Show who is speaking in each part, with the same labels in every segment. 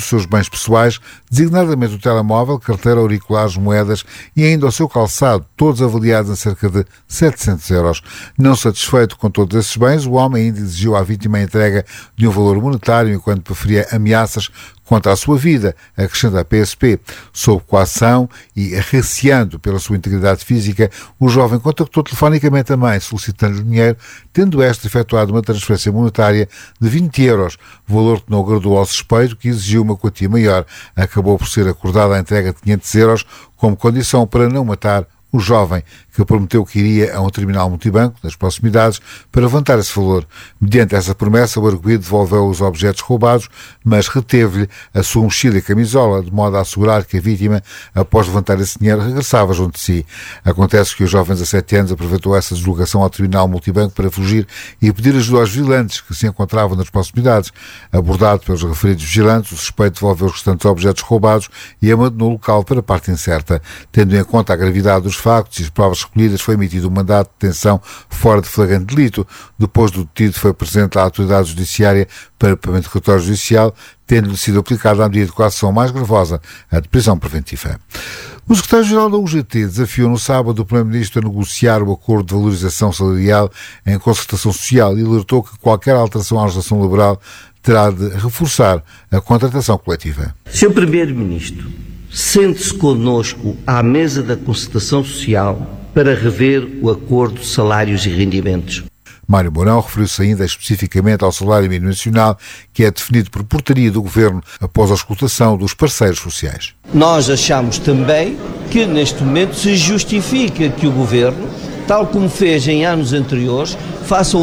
Speaker 1: os seus bens pessoais, designadamente o telemóvel, carteira, auriculares, moedas e ainda o seu calçado, todos avaliados em cerca de 700 euros. Não satisfeito com todos esses bens, o homem ainda exigiu à vítima a entrega de um valor monetário enquanto preferia ameaças contra a sua vida, acrescenta a PSP. Sob coação e receando pela sua integridade física, o jovem contactou telefonicamente a mãe, solicitando-lhe dinheiro, tendo esta efetuado uma transferência monetária de 20 euros, valor que não agradou ao suspeito, que exigiu uma quantia maior. Acabou por ser acordada a entrega de 500 euros como condição para não matar o jovem, que prometeu que iria a um terminal multibanco nas proximidades para levantar esse valor. Mediante essa promessa, o arguido devolveu os objetos roubados, mas reteve-lhe a sua mochila e camisola, de modo a assegurar que a vítima, após levantar esse dinheiro, regressava junto de si. Acontece que o jovem de 17 anos aproveitou essa deslocação ao terminal multibanco para fugir e pedir ajuda aos vigilantes que se encontravam nas proximidades. Abordado pelos referidos vigilantes, o suspeito devolveu os restantes objetos roubados e abandonou o local para parte incerta. Tendo em conta a gravidade dos factos e as provas recolhidas, foi emitido um mandato de detenção fora de flagrante delito. Depois do detido, foi apresentado à autoridade judiciária para pagamento de relatório judicial, tendo-lhe sido aplicada a medida de coação mais gravosa, a de prisão preventiva. O secretário-geral da UGT desafiou no sábado o Primeiro-Ministro a negociar o acordo de valorização salarial em concertação social e alertou que qualquer alteração à legislação laboral terá de reforçar a contratação coletiva.
Speaker 2: Sr. Primeiro-Ministro, sente-se connosco à mesa da concertação social para rever o acordo de salários e rendimentos.
Speaker 1: Mário Mourão referiu-se ainda especificamente ao salário mínimo nacional, que é definido por portaria do Governo após a escutação dos parceiros sociais.
Speaker 2: Nós achamos também que neste momento se justifica que o Governo, tal como fez em anos anteriores, faça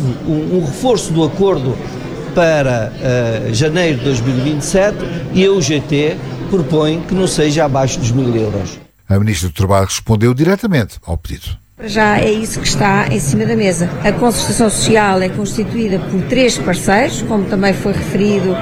Speaker 2: um reforço do acordo para janeiro de 2027 e a UGT propõe que não seja abaixo dos 1.000 euros.
Speaker 1: A Ministra do Trabalho respondeu diretamente ao pedido.
Speaker 3: Já é isso que está em cima da mesa. A concertação social é constituída por 3 parceiros, como também foi referido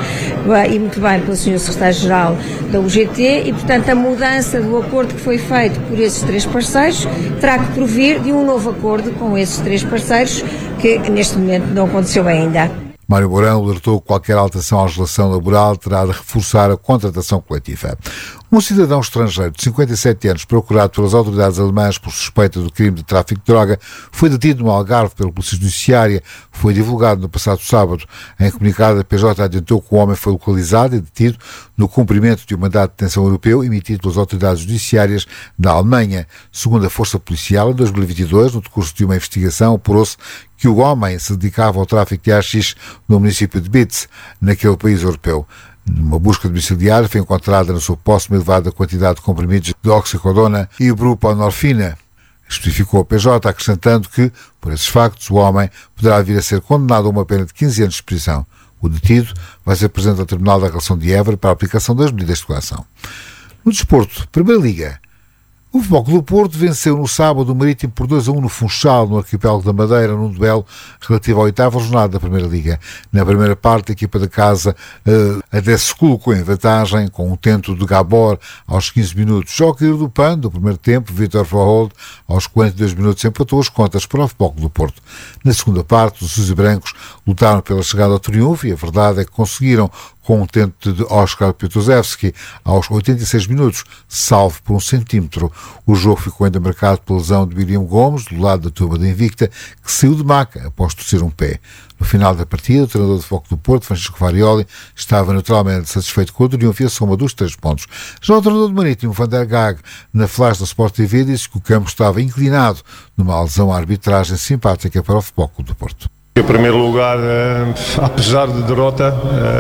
Speaker 3: e muito bem pelo Sr. Secretário-Geral da UGT, e, portanto, a mudança do acordo que foi feito por esses 3 parceiros terá que provir de um novo acordo com esses 3 parceiros, que neste momento não aconteceu ainda.
Speaker 1: Mário Mourão alertou que qualquer alteração à legislação laboral terá de reforçar a contratação coletiva. Um cidadão estrangeiro de 57 anos, procurado pelas autoridades alemãs por suspeita do crime de tráfico de droga, foi detido no Algarve pela Polícia Judiciária. Foi divulgado no passado sábado. Em comunicado, a PJ adiantou que o homem foi localizado e detido no cumprimento de um mandato de detenção europeu emitido pelas autoridades judiciárias da Alemanha. Segundo a Força Policial, em 2022, no decurso de uma investigação, apurou-se que o homem se dedicava ao tráfico de haxixe no município de Bitz, naquele país europeu. Numa busca domiciliar, foi encontrada na sua posse uma elevada quantidade de comprimidos de oxicodona e buprenorfina. Especificou a PJ, acrescentando que, por esses factos, o homem poderá vir a ser condenado a uma pena de 15 anos de prisão. O detido vai ser apresentado ao Tribunal da Relação de Évora para a aplicação das medidas de coação. No desporto, Primeira Liga. O Futebol Clube do Porto venceu no sábado o Marítimo por 2-1 no Funchal, no arquipélago da Madeira, num duelo relativo à 8ª jornada da Primeira Liga. Na primeira parte, a equipa da casa até se colocou em vantagem, com um tento de Gabor aos 15 minutos. Já ao cair do pano, do primeiro tempo, Vítor Verholt, aos 42 minutos, empatou as contas para o Futebol Clube do Porto. Na segunda parte, os azul e brancos lutaram pela chegada ao triunfo e a verdade é que conseguiram, com um tento de Oskar Piotozewski aos 86 minutos, salvo por 1 centímetro. O jogo ficou ainda marcado pela lesão de William Gomes, do lado da turma da Invicta, que saiu de maca após torcer um pé. No final da partida, o treinador do Futebol Clube do Porto, Francisco Farioli, estava neutralmente satisfeito com o triunfo e a soma dos 3 pontos. Já o treinador do Marítimo, Van der Gaag, na flash da Sport TV, disse que o campo estava inclinado numa alusão à arbitragem simpática para o Futebol Clube do Porto.
Speaker 4: Em primeiro lugar, apesar de derrota,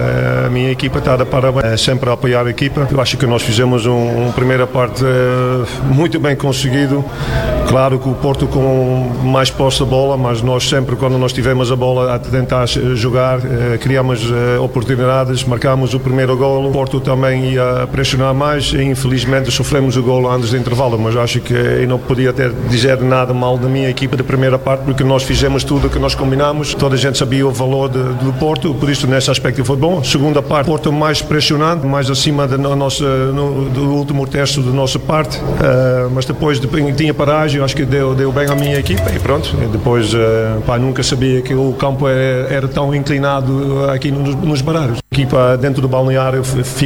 Speaker 4: a minha equipa está a dar parabéns, sempre a apoiar a equipa. Eu acho que nós fizemos uma primeira parte muito bem conseguido. Claro que o Porto com mais posse de bola, mas nós sempre, quando nós tivemos a bola a tentar jogar, criamos oportunidades, marcámos o primeiro golo. O Porto também ia pressionar mais e infelizmente sofremos o golo antes do intervalo, mas acho que eu não podia dizer nada mal da minha equipa da primeira parte, porque nós fizemos tudo o que nós combinámos. Toda a gente sabia o valor do Porto, por isso nesse aspecto foi bom. Segunda parte, Porto mais pressionante, mais acima do último terço da nossa parte, mas depois tinha paragem, acho que deu bem à minha equipa e pronto. E depois nunca sabia que o campo era tão inclinado aqui nos barreiros. A equipa dentro do balneário